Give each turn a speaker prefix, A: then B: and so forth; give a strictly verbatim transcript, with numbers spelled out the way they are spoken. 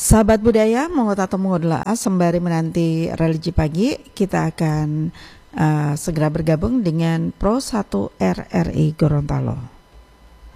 A: Sahabat budaya, Mongo Tato Mongo Dela'a, sembari menanti religi pagi, kita akan uh, segera bergabung dengan Pro satu R R I Gorontalo.